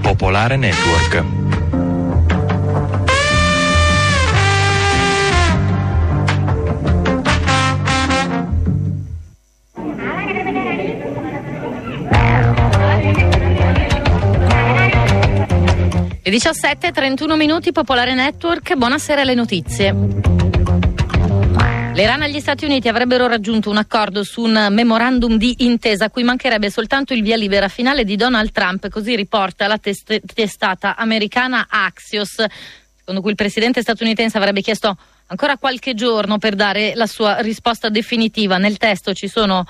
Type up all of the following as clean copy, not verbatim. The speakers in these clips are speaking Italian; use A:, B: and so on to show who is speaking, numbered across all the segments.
A: Popolare Network.
B: Le 17:31, Popolare Network, buonasera alle notizie. L'Iran e gli Stati Uniti avrebbero raggiunto un accordo su un memorandum di intesa a cui mancherebbe soltanto il via libera finale di Donald Trump, così riporta la testata americana Axios, secondo cui il presidente statunitense avrebbe chiesto ancora qualche giorno per dare la sua risposta definitiva. Nel testo ci sono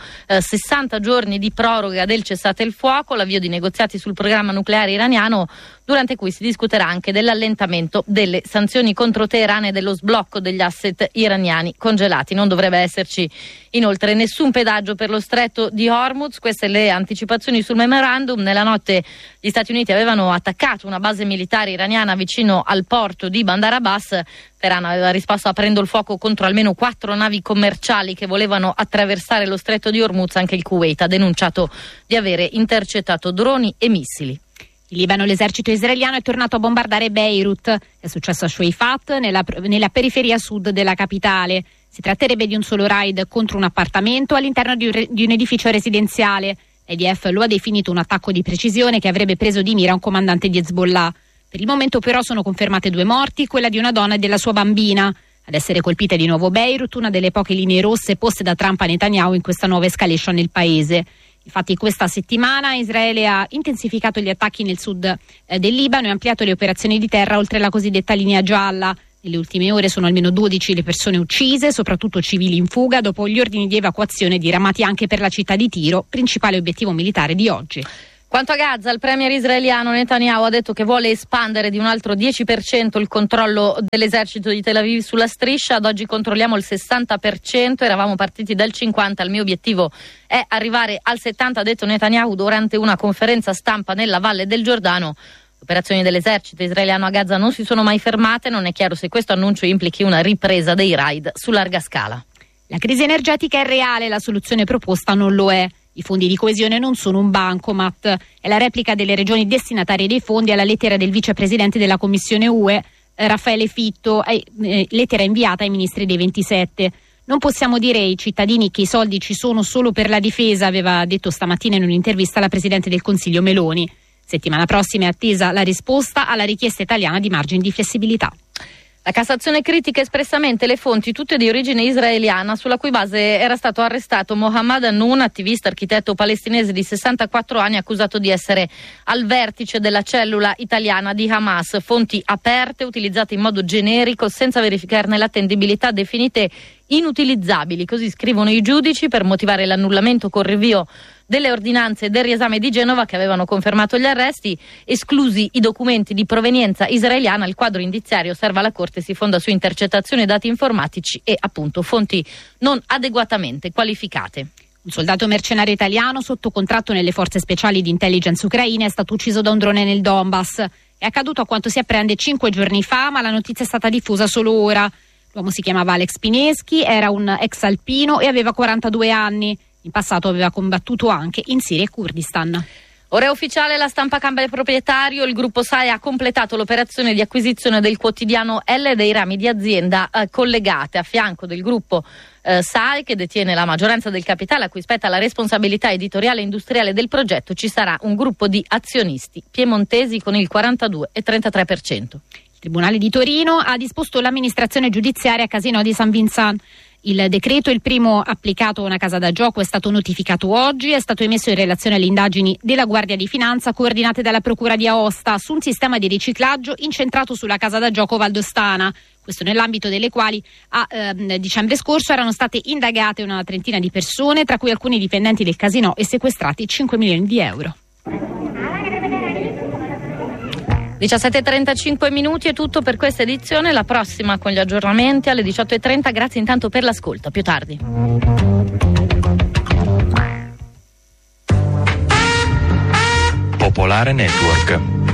B: 60 giorni di proroga del cessate il fuoco, l'avvio di negoziati sul programma nucleare iraniano, durante cui si discuterà anche dell'allentamento delle sanzioni contro Teheran e dello sblocco degli asset iraniani congelati. Non dovrebbe esserci inoltre nessun pedaggio per lo stretto di Hormuz. Queste le anticipazioni sul memorandum. Nella notte gli Stati Uniti avevano attaccato una base militare iraniana vicino al porto di Bandar Abbas. Teheran aveva risposto aprendo il fuoco contro almeno 4 navi commerciali che volevano attraversare lo stretto di Hormuz. Anche il Kuwait ha denunciato di avere intercettato droni e missili.
C: In Libano l'esercito israeliano è tornato a bombardare Beirut. È successo a Shuaifat, nella periferia sud della capitale. Si tratterebbe di un solo raid contro un appartamento all'interno di un edificio residenziale. L'IDF lo ha definito un attacco di precisione che avrebbe preso di mira un comandante di Hezbollah. Per il momento però sono confermate 2 morti, quella di una donna e della sua bambina. Ad essere colpita di nuovo Beirut, una delle poche linee rosse poste da Trump a Netanyahu in questa nuova escalation nel paese. Infatti questa settimana Israele ha intensificato gli attacchi nel sud del Libano e ampliato le operazioni di terra oltre la cosiddetta linea gialla. Nelle ultime ore sono almeno 12 le persone uccise, soprattutto civili in fuga, dopo gli ordini di evacuazione diramati anche per la città di Tiro, principale obiettivo militare di oggi.
B: Quanto a Gaza, il premier israeliano Netanyahu ha detto che vuole espandere di un altro 10% il controllo dell'esercito di Tel Aviv sulla striscia. Ad oggi controlliamo il 60%, eravamo partiti dal 50%, il mio obiettivo è arrivare al 70%, ha detto Netanyahu durante una conferenza stampa nella Valle del Giordano. Le operazioni dell'esercito israeliano a Gaza non si sono mai fermate, non è chiaro se questo annuncio implichi una ripresa dei raid su larga scala.
C: La crisi energetica è reale, la soluzione proposta non lo è. I fondi di coesione non sono un bancomat, è la replica delle regioni destinatarie dei fondi alla lettera del vicepresidente della Commissione UE, Raffaele Fitto, lettera inviata ai ministri dei 27. Non possiamo dire ai cittadini che i soldi ci sono solo per la difesa, aveva detto stamattina in un'intervista la Presidente del Consiglio Meloni. Settimana prossima è attesa la risposta alla richiesta italiana di margini di flessibilità.
B: La Cassazione critica espressamente le fonti, tutte di origine israeliana, sulla cui base era stato arrestato Mohammad Hannoun, attivista architetto palestinese di 64 anni, accusato di essere al vertice della cellula italiana di Hamas. Fonti aperte, utilizzate in modo generico, senza verificarne l'attendibilità, definite inutilizzabili, così scrivono i giudici, per motivare l'annullamento con rinvio delle ordinanze del riesame di Genova che avevano confermato gli arresti. Esclusi i documenti di provenienza israeliana, il quadro indiziario serve alla Corte, si fonda su intercettazioni e dati informatici e appunto fonti non adeguatamente qualificate.
C: Un soldato mercenario italiano sotto contratto nelle forze speciali di intelligence ucraine è stato ucciso da un drone nel Donbass. È accaduto a quanto si apprende 5 giorni fa, ma la notizia è stata diffusa solo ora. L'uomo si chiamava Alex Pineschi, era un ex alpino e aveva 42 anni. In passato aveva combattuto anche in Siria e Kurdistan.
B: Ora è ufficiale, la stampa cambia proprietario, il gruppo SAE ha completato l'operazione di acquisizione del quotidiano L e dei rami di azienda collegate. A fianco del gruppo SAE, che detiene la maggioranza del capitale a cui spetta la responsabilità editoriale e industriale del progetto, ci sarà un gruppo di azionisti piemontesi con il 42,33%.
C: Il Tribunale di Torino ha disposto l'amministrazione giudiziaria a Casinò di San Vincent. Il decreto, il primo applicato a una casa da gioco, è stato notificato oggi, è stato emesso in relazione alle indagini della Guardia di Finanza coordinate dalla Procura di Aosta su un sistema di riciclaggio incentrato sulla casa da gioco Valdostana. Questo nell'ambito delle quali a dicembre scorso erano state indagate una trentina di persone, tra cui alcuni dipendenti del Casinò, e sequestrati 5 milioni di euro.
B: 17:35 è tutto per questa edizione, la prossima con gli aggiornamenti alle 18:30. Grazie intanto per l'ascolto, a più tardi.
A: Popolare Network.